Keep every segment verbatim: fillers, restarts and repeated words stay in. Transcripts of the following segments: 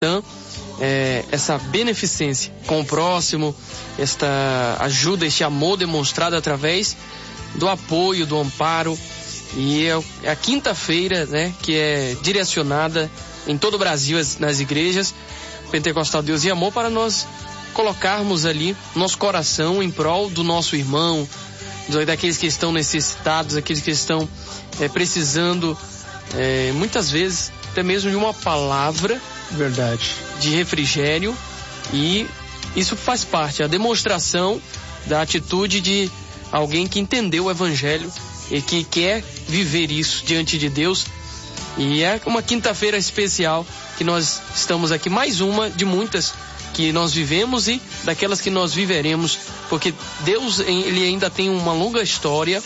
é, essa beneficência com o próximo, esta ajuda, este amor demonstrado através do apoio, do amparo. E é a quinta-feira, né, que é direcionada em todo o Brasil nas igrejas Pentecostal Deus e Amor, para nós colocarmos ali nosso coração em prol do nosso irmão, daqueles que estão necessitados, aqueles que estão é, precisando, é, muitas vezes, até mesmo de uma palavra, verdade, de refrigério. E isso faz parte, a demonstração da atitude de alguém que entendeu o Evangelho e que quer viver isso diante de Deus. E é uma quinta-feira especial que nós estamos aqui, mais uma de muitas que nós vivemos e daquelas que nós viveremos, porque Deus, ele ainda tem uma longa história.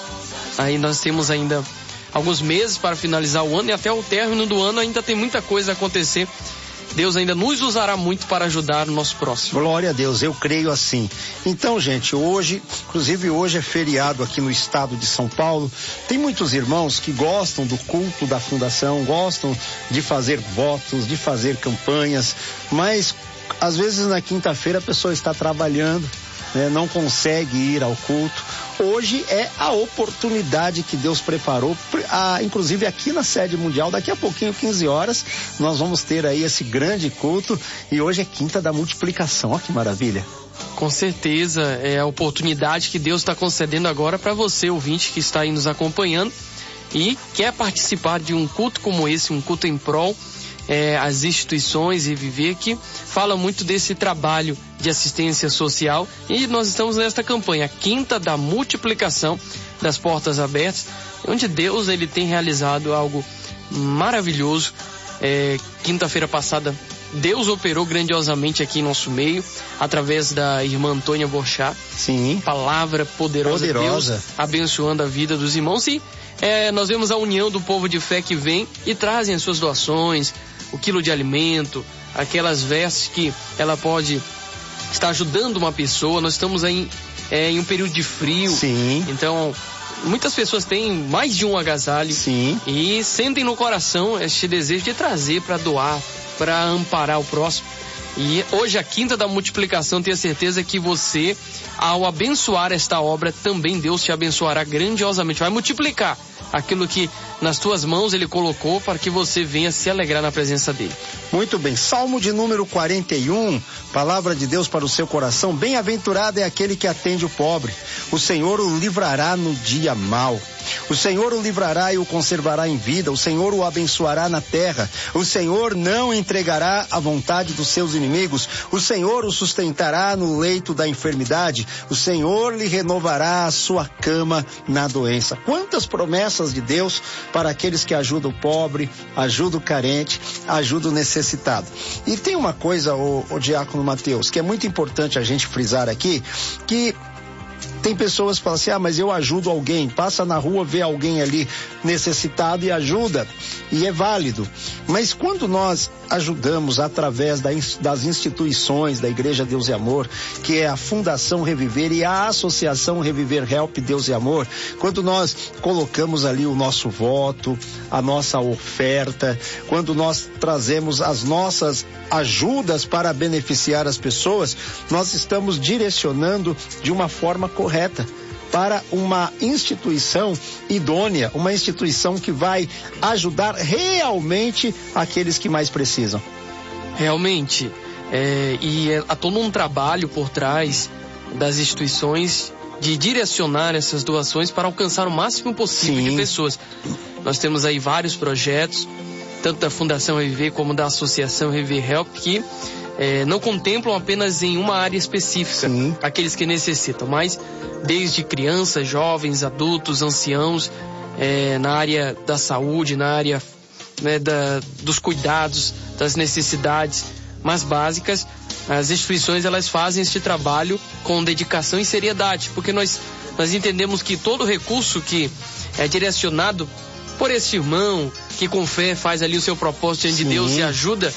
Aí nós temos ainda alguns meses para finalizar o ano, e até o término do ano ainda tem muita coisa a acontecer. Deus ainda nos usará muito para ajudar o nosso próximo. Glória a Deus, eu creio assim. Então, gente, hoje, inclusive hoje é feriado aqui no estado de São Paulo. Tem muitos irmãos que gostam do culto da fundação, gostam de fazer votos, de fazer campanhas, mas às vezes na quinta-feira a pessoa está trabalhando, né, não consegue ir ao culto. Hoje é a oportunidade que Deus preparou, a, inclusive aqui na sede mundial. Daqui a pouquinho, quinze horas, nós vamos ter aí esse grande culto, e hoje é quinta da multiplicação. Olha que maravilha. Com certeza, é a oportunidade que Deus está concedendo agora para você, ouvinte, que está aí nos acompanhando e quer participar de um culto como esse, um culto em prol É, as instituições e viver, que fala muito desse trabalho de assistência social. E nós estamos nesta campanha, a quinta da multiplicação das portas abertas, onde Deus, ele tem realizado algo maravilhoso. É, quinta-feira passada Deus operou grandiosamente aqui em nosso meio, através da irmã Antônia Borchá. Sim. Palavra poderosa, poderosa. Deus abençoando a vida dos irmãos. E é, nós vemos a união do povo de fé que vem e trazem as suas doações, o quilo de alimento, aquelas vestes que ela pode estar ajudando uma pessoa. Nós estamos aí é, em um período de frio. Sim. Então, muitas pessoas têm mais de um agasalho. Sim. E sentem no coração este desejo de trazer para doar, para amparar o próximo. E hoje, a quinta da multiplicação, tenha certeza que você, ao abençoar esta obra, também Deus te abençoará grandiosamente. Vai multiplicar aquilo que nas tuas mãos ele colocou, para que você venha se alegrar na presença dele. Muito bem, Salmo de número quarenta e um, palavra de Deus para o seu coração. Bem-aventurado é aquele que atende o pobre, o Senhor o livrará no dia mau. O Senhor o livrará e o conservará em vida, o Senhor o abençoará na terra, o Senhor não entregará à vontade dos seus inimigos, o Senhor o sustentará no leito da enfermidade, o Senhor lhe renovará a sua cama na doença. Quantas promessas de Deus para aqueles que ajudam o pobre, ajudam o carente, ajudam o necessitado. E tem uma coisa, o, o diácono Mateus, que é muito importante a gente frisar aqui, que tem pessoas que falam assim, ah, mas eu ajudo alguém, passa na rua, vê alguém ali necessitado e ajuda, e é válido. Mas quando nós ajudamos através das instituições da Igreja Deus e Amor, que é a Fundação Reviver e a Associação Reviver Help Deus e Amor, quando nós colocamos ali o nosso voto, a nossa oferta, quando nós trazemos as nossas ajudas para beneficiar as pessoas, nós estamos direcionando de uma forma correta para uma instituição idônea, uma instituição que vai ajudar realmente aqueles que mais precisam. Realmente, é, e há todo um trabalho por trás das instituições de direcionar essas doações para alcançar o máximo possível Sim. de pessoas. Nós temos aí vários projetos, tanto da Fundação Reviver como da Associação Reviver Help, que é, não contemplam apenas em uma área específica Sim. aqueles que necessitam, mas desde crianças, jovens, adultos, anciãos, é, na área da saúde, na área né, da, dos cuidados, das necessidades mais básicas. As instituições, elas fazem este trabalho com dedicação e seriedade, porque nós, nós entendemos que todo recurso que é direcionado por esse irmão que com fé faz ali o seu propósito diante de Deus e ajuda,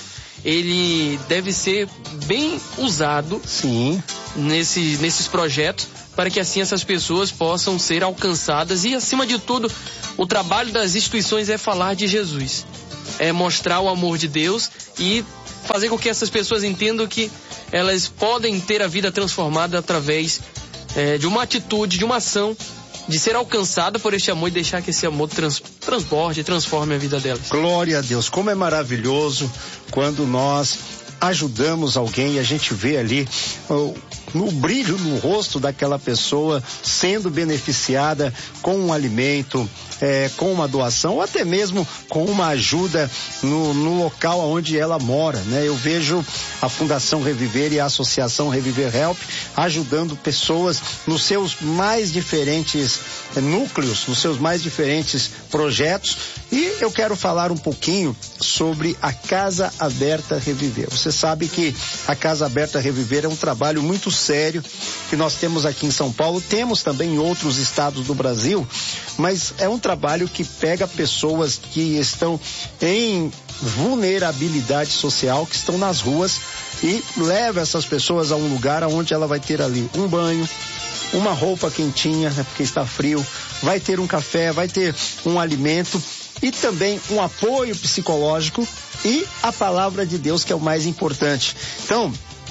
ele deve ser bem usado Sim. Nesse, nesses projetos, para que assim essas pessoas possam ser alcançadas. E acima de tudo, o trabalho das instituições é falar de Jesus, é mostrar o amor de Deus e fazer com que essas pessoas entendam que elas podem ter a vida transformada através é, de uma atitude, de uma ação, de ser alcançada por este amor e deixar que esse amor trans, transborde, transforme a vida delas. Glória a Deus, como é maravilhoso quando nós ajudamos alguém e a gente vê ali oh, no brilho no rosto daquela pessoa sendo beneficiada com um alimento, é, com uma doação ou até mesmo com uma ajuda no, no local onde ela mora, né? Eu vejo a Fundação Reviver e a Associação Reviver Help ajudando pessoas nos seus mais diferentes é, núcleos, nos seus mais diferentes projetos, e eu quero falar um pouquinho sobre a Casa Aberta Reviver. Você sabe que a Casa Aberta Reviver é um trabalho muito sério que nós temos aqui em São Paulo, temos também em outros estados do Brasil, mas é um trabalho que pega pessoas que estão em vulnerabilidade social, que estão nas ruas, e leva essas pessoas a um lugar onde ela vai ter ali um banho, uma roupa quentinha, né, porque está frio, vai ter um café, vai ter um alimento e também um apoio psicológico e a palavra de Deus, que é o mais importante. Então,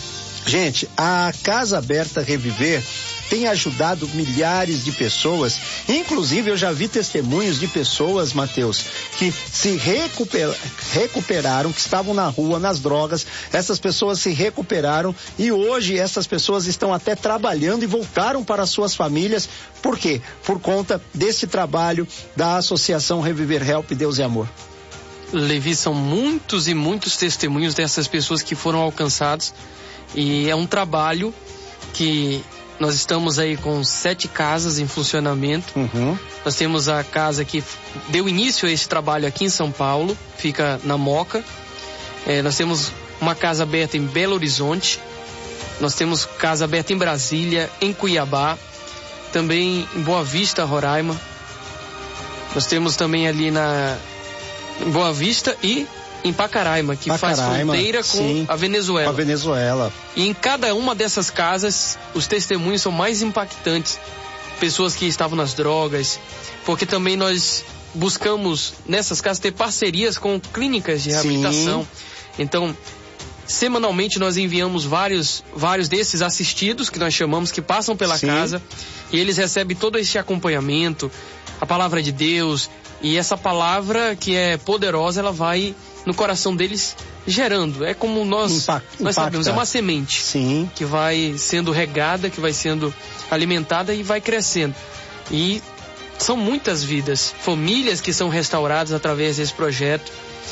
gente, a Casa Aberta Reviver tem ajudado milhares de pessoas, inclusive eu já vi testemunhos de pessoas, Mateus, que se recuper, recuperaram, que estavam na rua, nas drogas, essas pessoas se recuperaram e hoje essas pessoas estão até trabalhando e voltaram para suas famílias. Por quê? Por conta desse trabalho da Associação Reviver Help Deus e Amor. Levi, são muitos e muitos testemunhos dessas pessoas que foram alcançadas, e é um trabalho que nós estamos aí com sete casas em funcionamento. Uhum. Nós temos a casa que deu início a esse trabalho aqui em São Paulo, fica na Moca. É, nós temos uma casa aberta em Belo Horizonte. Nós temos casa aberta em Brasília, em Cuiabá, também em Boa Vista, Roraima. Nós temos também ali na em Boa Vista e em Pacaraima, que Pacaraima, faz fronteira com sim, a Venezuela. Com a Venezuela. E em cada uma dessas casas, os testemunhos são mais impactantes. Pessoas que estavam nas drogas, porque também nós buscamos nessas casas ter parcerias com clínicas de reabilitação. Sim. Então, semanalmente nós enviamos vários, vários desses assistidos, que nós chamamos, que passam pela Sim. casa, e eles recebem todo esse acompanhamento, a palavra de Deus, e essa palavra que é poderosa, ela vai no coração deles gerando. É como nós, Impact, nós sabemos, é uma semente Sim. que vai sendo regada, que vai sendo alimentada e vai crescendo. E são muitas vidas, famílias que são restauradas através desse projeto.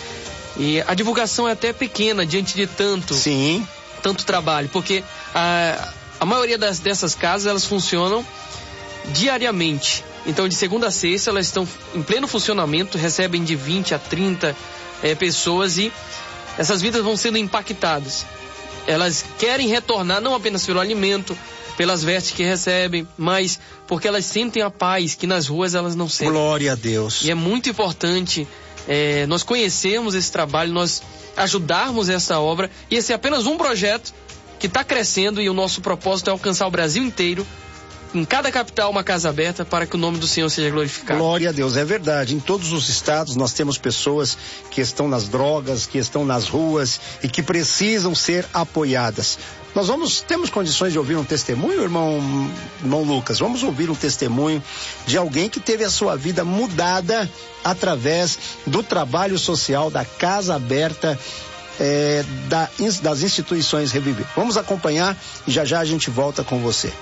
E a divulgação é até pequena diante de tanto, Sim. tanto trabalho, porque a, a maioria das, dessas casas, elas funcionam diariamente. Então, de segunda a sexta, elas estão em pleno funcionamento, recebem de vinte a trinta é, pessoas, e essas vidas vão sendo impactadas. Elas querem retornar não apenas pelo alimento, pelas vestes que recebem, mas porque elas sentem a paz que nas ruas elas não sentem. Glória a Deus. E é muito importante é, nós conhecermos esse trabalho, nós ajudarmos essa obra, e esse é apenas um projeto que está crescendo, e o nosso propósito é alcançar o Brasil inteiro, em cada capital uma casa aberta, para que o nome do Senhor seja glorificado. Glória a Deus, é verdade. Em todos os estados nós temos pessoas que estão nas drogas, que estão nas ruas e que precisam ser apoiadas. Nós vamos, temos condições de ouvir um testemunho, irmão, irmão Lucas? Vamos ouvir um testemunho de alguém que teve a sua vida mudada através do trabalho social da Casa Aberta é, da, das instituições Reviver. Vamos acompanhar e já já a gente volta com você.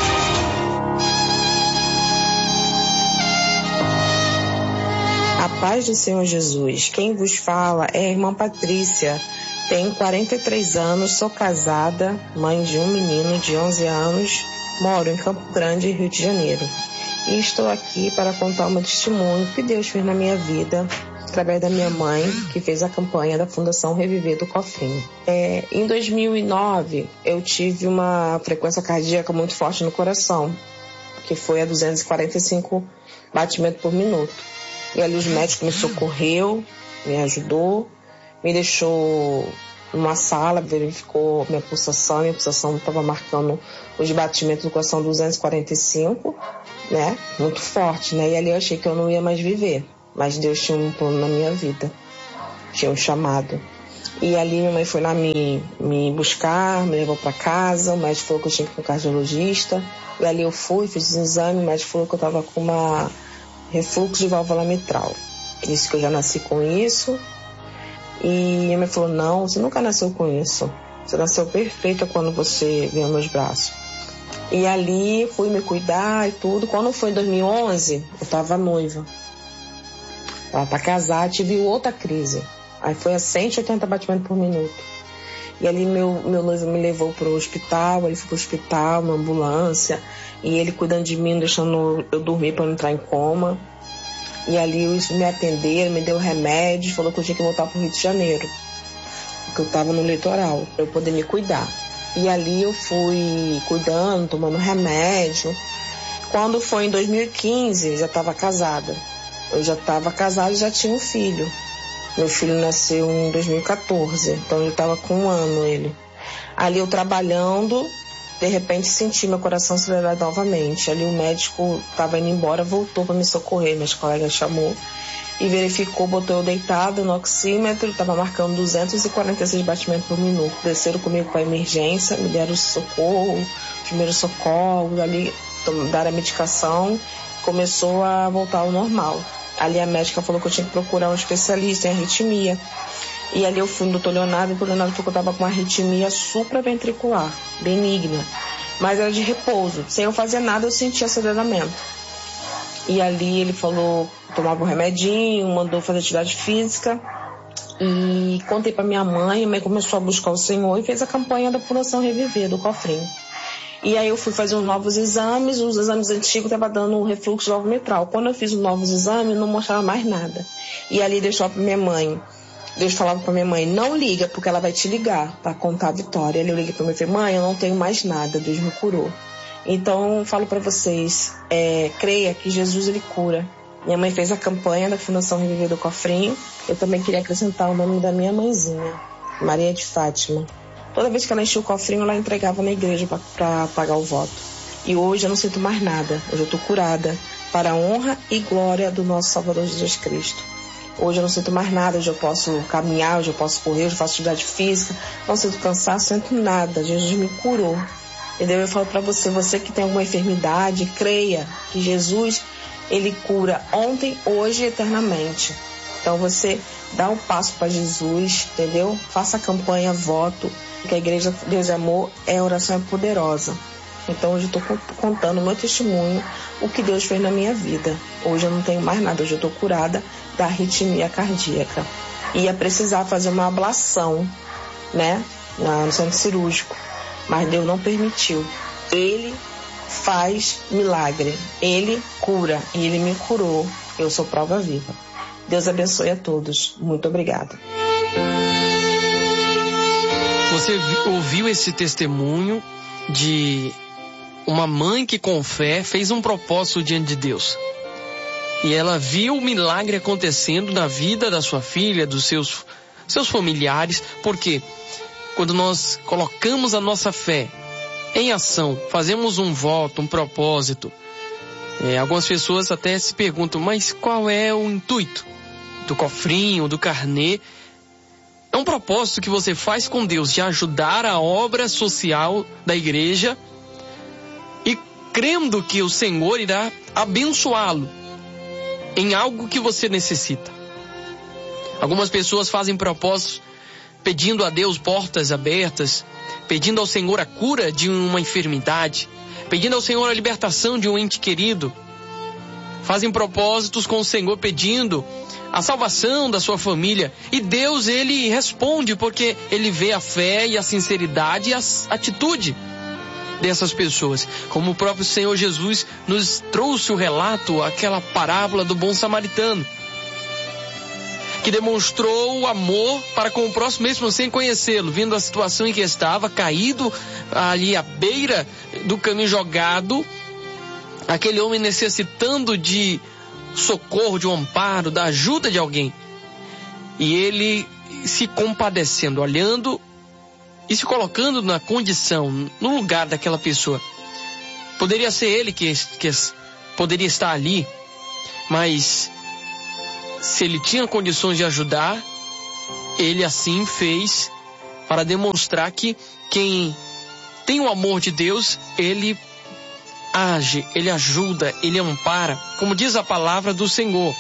A paz do Senhor Jesus. Quem vos fala é a irmã Patrícia. Tenho quarenta e três anos, sou casada, mãe de um menino de onze anos, moro em Campo Grande, Rio de Janeiro. E estou aqui para contar um testemunho que Deus fez na minha vida, através da minha mãe, que fez a campanha da Fundação Reviver do Cofrinho. É, em dois mil e nove, eu tive uma frequência cardíaca muito forte no coração, que foi a duzentos e quarenta e cinco batimentos por minuto. E ali os médicos me socorreu, me ajudou, me deixou numa sala, verificou minha pulsação, minha pulsação estava marcando os batimentos do coração duzentos e quarenta e cinco, né? Muito forte, né? E ali eu achei que eu não ia mais viver, mas Deus tinha um plano na minha vida, tinha um chamado. E ali minha mãe foi lá me, me buscar, me levou para casa, o médico falou que eu tinha que ir com o cardiologista. E ali eu fui, fiz um exame, o médico falou que eu estava com uma refluxo de válvula mitral. Disse que eu já nasci com isso. E minha mãe falou, não, você nunca nasceu com isso. Você nasceu perfeita quando você veio aos meus braços. E ali fui me cuidar e tudo. Quando foi em dois mil e onze, eu estava noiva. Ela para casar, tive outra crise. Aí foi a cento e oitenta batimentos por minuto. E ali meu, meu noivo me levou para o hospital, ele foi para o hospital, uma ambulância. E ele cuidando de mim, deixando eu dormir para não entrar em coma. E ali eles me atenderam, me deu remédio, falou que eu tinha que voltar para o Rio de Janeiro. Porque eu estava no litoral, para eu poder me cuidar. E ali eu fui cuidando, tomando remédio. Quando foi em dois mil e quinze, eu já estava casada. Eu já estava casada e já tinha um filho. Meu filho nasceu em dois mil e quatorze, então eu estava com um ano ele. Ali eu trabalhando, de repente senti meu coração acelerar novamente. Ali o médico estava indo embora, voltou para me socorrer, meus colegas chamou e verificou, botou eu deitado no oxímetro, estava marcando duzentos e quarenta e seis batimentos por minuto. Desceram comigo para a emergência, me deram socorro, primeiro socorro, ali deram a medicação, começou a voltar ao normal. Ali a médica falou que eu tinha que procurar um especialista em arritmia. E ali eu fui no doutor Leonardo, e o doutor Leonardo falou que eu estava com uma arritmia supraventricular, benigna, mas era de repouso. Sem eu fazer nada, eu sentia aceleramento. E ali ele falou, tomava um remedinho, mandou fazer atividade física. E contei para minha mãe, minha mãe começou a buscar o Senhor e fez a campanha da Fundação Reviver, do cofrinho. E aí eu fui fazer os novos exames, os exames antigos estavam dando um refluxo de válvula mitral. Quando eu fiz os novos exames, não mostrava mais nada. E ali deixou para minha mãe, Deus falava para minha mãe, não liga, porque ela vai te ligar para contar a vitória. Ali eu liguei para minha mãe e falei, mãe, eu não tenho mais nada, Deus me curou. Então eu falo para vocês, é, creia que Jesus ele cura. Minha mãe fez a campanha da Fundação Reviver do Cofrinho. Eu também queria acrescentar o nome da minha mãezinha, Maria de Fátima. Toda vez que ela enchia o cofrinho, ela entregava na igreja para pagar o voto. E hoje eu não sinto mais nada. Hoje eu estou curada para a honra e glória do nosso Salvador Jesus Cristo. Hoje eu não sinto mais nada. Hoje eu posso caminhar, hoje eu posso correr, hoje eu faço atividade física. Não sinto cansaço, não sinto nada. Jesus me curou. Entendeu? Eu falo para você, você que tem alguma enfermidade, creia que Jesus, ele cura ontem, hoje e eternamente. Então você dá um passo para Jesus, entendeu? Faça a campanha, voto. Que a igreja Deus é Amor é oração é poderosa. Então hoje eu estou contando o meu testemunho, o que Deus fez na minha vida. Hoje eu não tenho mais nada, hoje eu estou curada da arritmia cardíaca. Ia precisar fazer uma ablação, né, no centro cirúrgico, mas Deus não permitiu. Ele faz milagre, Ele cura e Ele me curou. Eu sou prova viva. Deus abençoe a todos. Muito obrigada. Você ouviu esse testemunho de uma mãe que com fé fez um propósito diante de Deus. E ela viu o milagre acontecendo na vida da sua filha, dos seus, seus familiares. Porque quando nós colocamos a nossa fé em ação, fazemos um voto, um propósito, é, algumas pessoas até se perguntam, mas qual é o intuito do cofrinho, do carnê? É um propósito que você faz com Deus de ajudar a obra social da igreja e crendo que o Senhor irá abençoá-lo em algo que você necessita. Algumas pessoas fazem propósitos pedindo a Deus portas abertas, pedindo ao Senhor a cura de uma enfermidade, pedindo ao Senhor a libertação de um ente querido. Fazem propósitos com o Senhor pedindo a salvação da sua família. E Deus, ele responde porque ele vê a fé e a sinceridade e a atitude dessas pessoas. Como o próprio Senhor Jesus nos trouxe o relato, aquela parábola do bom samaritano, que demonstrou o amor para com o próximo mesmo sem conhecê-lo, vendo a situação em que estava, caído ali à beira do caminho, jogado, aquele homem necessitando de socorro, de um amparo, da ajuda de alguém. E ele se compadecendo, olhando e se colocando na condição, no lugar daquela pessoa. Poderia ser ele que, que poderia estar ali, mas se ele tinha condições de ajudar, ele assim fez para demonstrar que quem tem o amor de Deus, ele age, ele ajuda, ele ampara, como diz a palavra do Senhor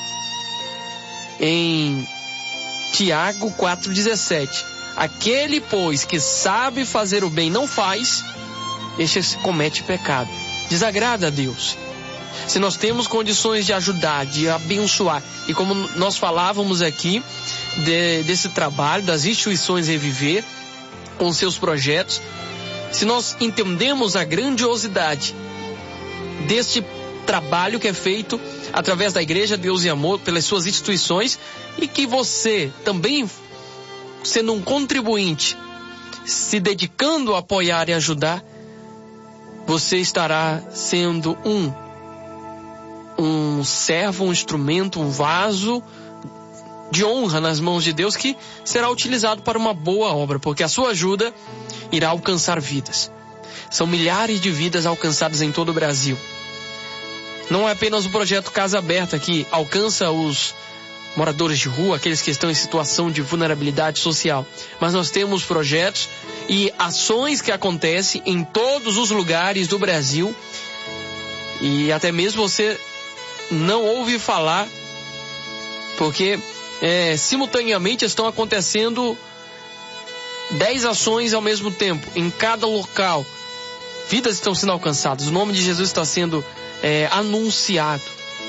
em Tiago quatro dezessete. Aquele, pois, que sabe fazer o bem não faz, este comete pecado, desagrada a Deus. Se nós temos condições de ajudar, de abençoar, e como nós falávamos aqui de, desse trabalho das instituições Reviver com seus projetos, se nós entendemos a grandiosidade deste trabalho que é feito através da Igreja Deus e Amor, pelas suas instituições, e que você também, sendo um contribuinte, se dedicando a apoiar e ajudar, você estará sendo um um servo, um instrumento, um vaso de honra nas mãos de Deus, que será utilizado para uma boa obra, porque a sua ajuda irá alcançar vidas. São milhares de vidas alcançadas em todo o Brasil. Não é apenas o projeto Casa Aberta que alcança os moradores de rua, aqueles que estão em situação de vulnerabilidade social, mas nós temos projetos e ações que acontecem em todos os lugares do Brasil, e até mesmo você não ouve falar, porque é, simultaneamente estão acontecendo dez ações ao mesmo tempo, em cada local. Vidas estão sendo alcançadas, o nome de Jesus está sendo é, anunciado.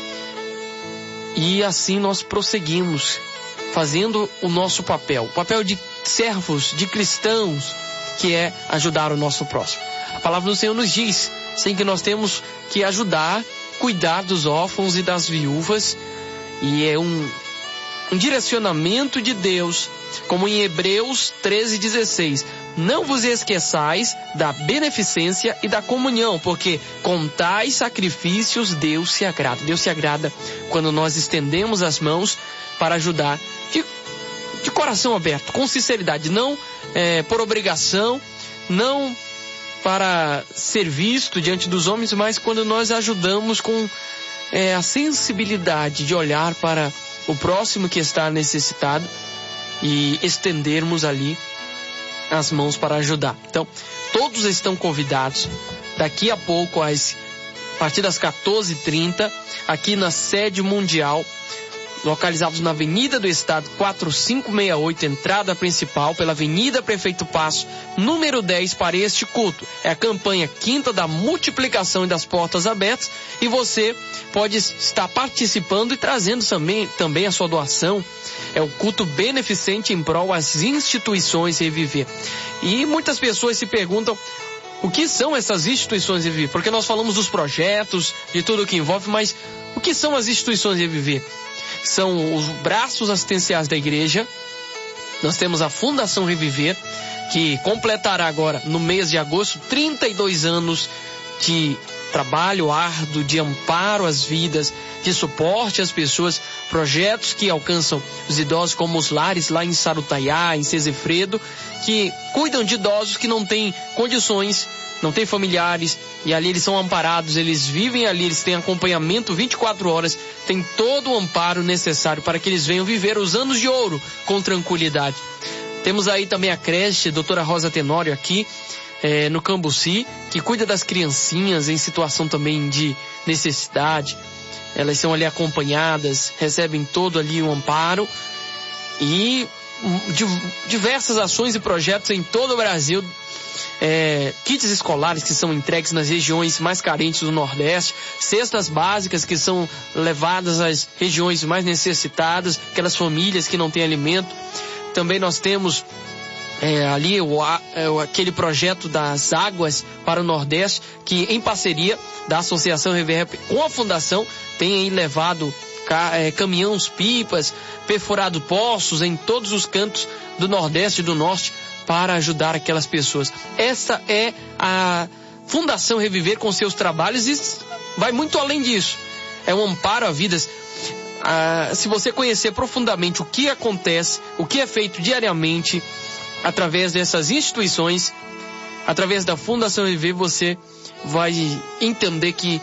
E assim nós prosseguimos, fazendo o nosso papel, o papel de servos, de cristãos, que é ajudar o nosso próximo. A palavra do Senhor nos diz, sim, que nós temos que ajudar, cuidar dos órfãos e das viúvas, e é um, um direcionamento de Deus, como em Hebreus treze dezesseis. Não vos esqueçais da beneficência e da comunhão, porque com tais sacrifícios Deus se agrada. Deus se agrada quando nós estendemos as mãos para ajudar de, de coração aberto, com sinceridade, não é, por obrigação, não para ser visto diante dos homens, mas quando nós ajudamos com é, a sensibilidade de olhar para o próximo que está necessitado e estendermos ali as mãos para ajudar. Então, todos estão convidados daqui a pouco, às, a partir das quatorze e trinta, aqui na sede mundial, localizados na Avenida do Estado quatrocentos e sessenta e oito, entrada principal, pela Avenida Prefeito Passo, número dez, para este culto. É a campanha quinta da multiplicação e das portas abertas, e você pode estar participando e trazendo também, também a sua doação. É o culto beneficente em prol às instituições Reviver. E muitas pessoas se perguntam, o que são essas instituições Reviver? Porque nós falamos dos projetos, de tudo o que envolve, mas o que são as instituições Reviver? São os braços assistenciais da igreja. Nós temos a Fundação Reviver, que completará agora, no mês de agosto, trinta e dois anos de trabalho árduo, de amparo às vidas, de suporte às pessoas, projetos que alcançam os idosos, como os lares lá em Sarutaiá, em Sesefredo, que cuidam de idosos que não têm condições, não têm familiares, e ali eles são amparados, eles vivem ali, eles têm acompanhamento vinte e quatro horas, tem todo o amparo necessário para que eles venham viver os anos de ouro com tranquilidade. Temos aí também a creche doutora Rosa Tenório aqui, é, no Cambuci, que cuida das criancinhas em situação também de necessidade. Elas são ali acompanhadas, recebem todo ali o amparo, e diversas ações e projetos em todo o Brasil. É, kits escolares que são entregues nas regiões mais carentes do Nordeste, cestas básicas que são levadas às regiões mais necessitadas, aquelas famílias que não têm alimento. Também nós temos é, ali o, é, aquele projeto das águas para o Nordeste, que em parceria da Associação Reviver com a Fundação tem aí levado é, caminhões, pipas, perfurado poços em todos os cantos do Nordeste e do Norte, para ajudar aquelas pessoas. Essa é a Fundação Reviver com seus trabalhos, e vai muito além disso. É um amparo a vidas. Ah, se você conhecer profundamente o que acontece, o que é feito diariamente através dessas instituições, através da Fundação Reviver, você vai entender que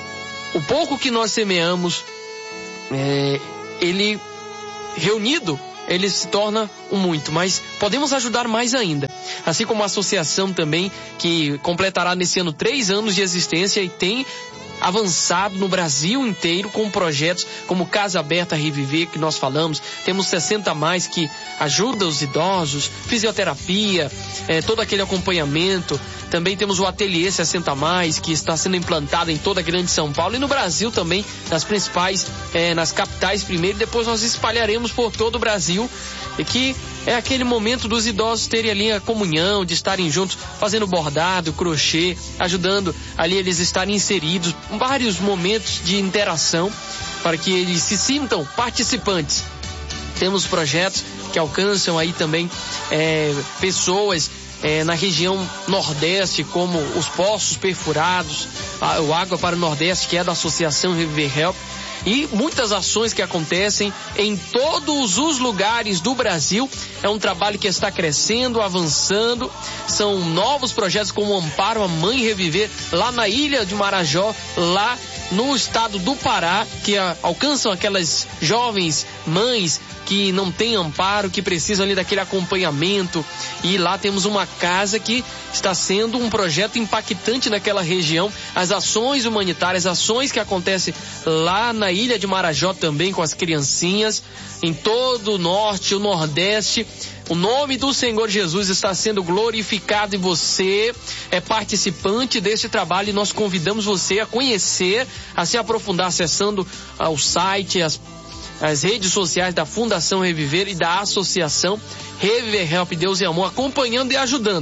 o pouco que nós semeamos, é, ele reunido ele se torna um muito, mas podemos ajudar mais ainda. Assim como a associação também, que completará nesse ano três anos de existência e tem avançado no Brasil inteiro com projetos como Casa Aberta Reviver, que nós falamos. Temos sessenta mais que ajuda os idosos, fisioterapia, eh, todo aquele acompanhamento. Também temos o Ateliê sessenta mais, que está sendo implantado em toda a grande São Paulo e no Brasil também, nas principais, eh, nas capitais primeiro, e depois nós espalharemos por todo o Brasil, e que é aquele momento dos idosos terem ali a comunhão, de estarem juntos, fazendo bordado, crochê, ajudando ali eles estarem inseridos, vários momentos de interação para que eles se sintam participantes. Temos projetos que alcançam aí também é, pessoas é, na região Nordeste, como os poços perfurados, a, o Água para o Nordeste, que é da Associação Reviver Help, e muitas ações que acontecem em todos os lugares do Brasil. É um trabalho que está crescendo, avançando. São novos projetos como o Amparo a Mãe Reviver, lá na Ilha de Marajó, lá no estado do Pará, que a, alcançam aquelas jovens mães que não têm amparo, que precisam ali daquele acompanhamento. E lá temos uma casa que está sendo um projeto impactante naquela região. As ações humanitárias, ações que acontecem lá na Ilha de Marajó também com as criancinhas, em todo o norte, o nordeste. O nome do Senhor Jesus está sendo glorificado e você é participante deste trabalho, e nós convidamos você a conhecer, a se aprofundar acessando o site, as, as redes sociais da Fundação Reviver e da Associação Reviver Help Deus e Amor, acompanhando e ajudando,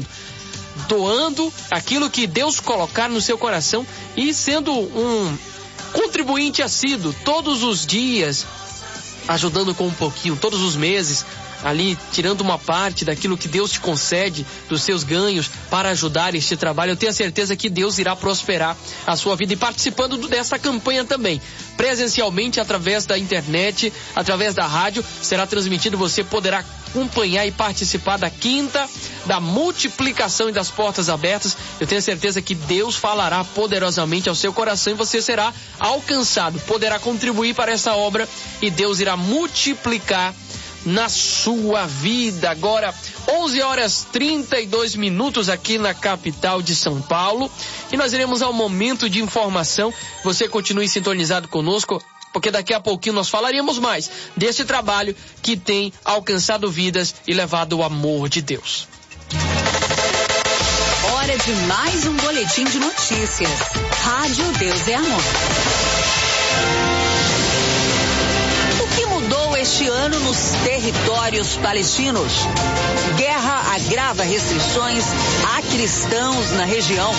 doando aquilo que Deus colocar no seu coração e sendo um contribuinte assíduo todos os dias, ajudando com um pouquinho, todos os meses, ali tirando uma parte daquilo que Deus te concede, dos seus ganhos, para ajudar este trabalho. Eu tenho a certeza que Deus irá prosperar a sua vida. E participando dessa campanha também, presencialmente, através da internet, através da rádio, será transmitido. Você poderá acompanhar e participar da quinta, da multiplicação e das portas abertas. Eu tenho certeza que Deus falará poderosamente ao seu coração e você será alcançado, poderá contribuir para essa obra e Deus irá multiplicar na sua vida. Agora, onze horas trinta e dois minutos aqui na capital de São Paulo, e nós iremos ao momento de informação. Você continue sintonizado conosco, porque daqui a pouquinho nós falaremos mais desse trabalho que tem alcançado vidas e levado o amor de Deus. Hora de mais um boletim de notícias. Rádio Deus é Amor. Este ano nos territórios palestinos. Guerra agrava restrições a cristãos na região.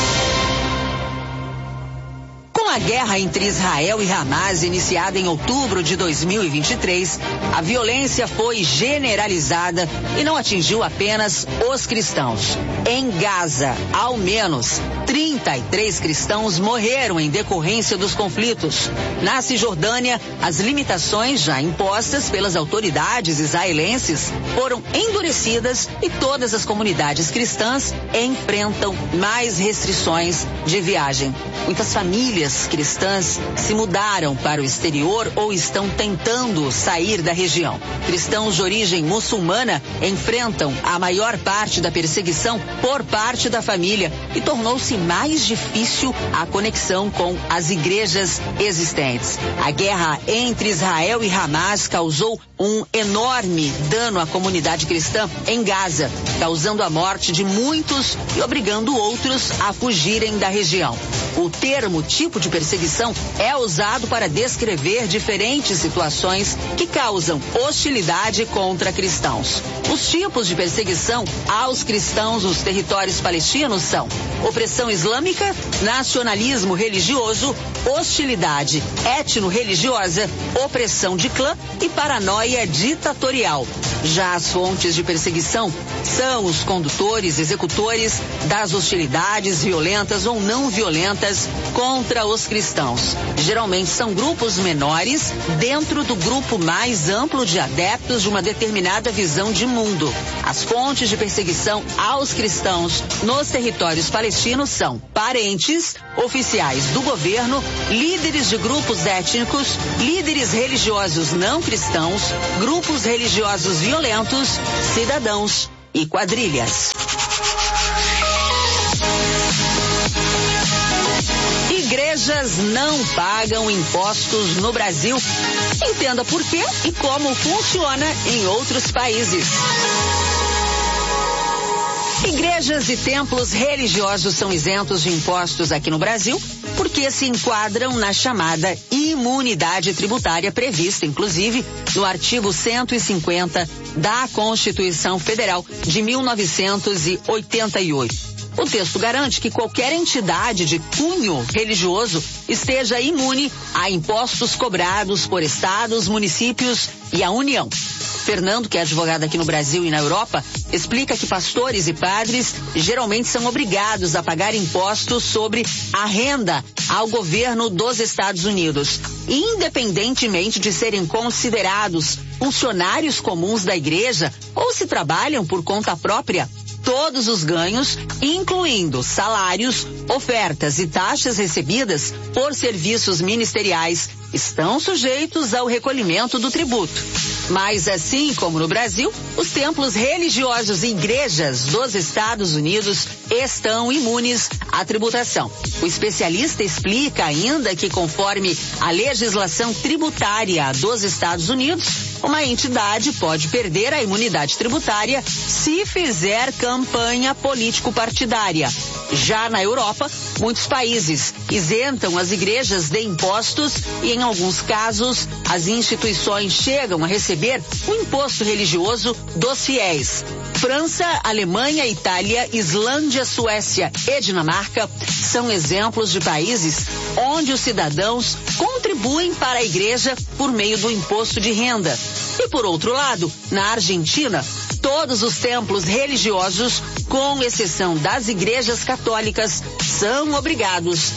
Com a guerra entre Israel e Hamas iniciada em outubro de dois mil e vinte e três, a violência foi generalizada e não atingiu apenas os cristãos. Em Gaza, ao menos trinta e três cristãos morreram em decorrência dos conflitos. Na Cisjordânia, as limitações já impostas pelas autoridades israelenses foram endurecidas e todas as comunidades cristãs enfrentam mais restrições de viagem. Muitas famílias cristãs se mudaram para o exterior ou estão tentando sair da região. Cristãos de origem muçulmana enfrentam a maior parte da perseguição por parte da família e tornou-se mais difícil a conexão com as igrejas existentes. A guerra entre Israel e Hamas causou um enorme dano à comunidade cristã em Gaza, causando a morte de muitos e obrigando outros a fugirem da região. O termo tipo de perseguição é usado para descrever diferentes situações que causam hostilidade contra cristãos. Os tipos de perseguição aos cristãos nos territórios palestinos são opressão islâmica, nacionalismo religioso, hostilidade étnico-religiosa, opressão de clã e paranoia ditatorial. Já as fontes de perseguição são os condutores, executores das hostilidades violentas ou não violentas armas contra os cristãos. Geralmente são grupos menores dentro do grupo mais amplo de adeptos de uma determinada visão de mundo. As fontes de perseguição aos cristãos nos territórios palestinos são parentes, oficiais do governo, líderes de grupos étnicos, líderes religiosos não cristãos, grupos religiosos violentos, cidadãos e quadrilhas. Igrejas não pagam impostos no Brasil. Entenda por quê e como funciona em outros países. Igrejas e templos religiosos são isentos de impostos aqui no Brasil porque se enquadram na chamada imunidade tributária prevista, inclusive, no artigo cento e cinquenta da Constituição Federal de mil novecentos e oitenta e oito. O texto garante que qualquer entidade de cunho religioso esteja imune a impostos cobrados por estados, municípios e a União. Fernando, que é advogado aqui no Brasil e na Europa, explica que pastores e padres geralmente são obrigados a pagar impostos sobre a renda ao governo dos Estados Unidos, independentemente de serem considerados funcionários comuns da igreja ou se trabalham por conta própria. Todos os ganhos, incluindo salários, ofertas e taxas recebidas por serviços ministeriais, estão sujeitos ao recolhimento do tributo. Mas assim como no Brasil, os templos religiosos e igrejas dos Estados Unidos estão imunes à tributação. O especialista explica ainda que, conforme a legislação tributária dos Estados Unidos, uma entidade pode perder a imunidade tributária se fizer campanha político-partidária. Já na Europa, muitos países isentam as igrejas de impostos e, em alguns casos, as instituições chegam a receber o imposto religioso dos fiéis. França, Alemanha, Itália, Islândia, Suécia e Dinamarca são exemplos de países onde os cidadãos contribuem para a igreja por meio do imposto de renda. E por outro lado, na Argentina, todos os templos religiosos, com exceção das igrejas católicas, são obrigados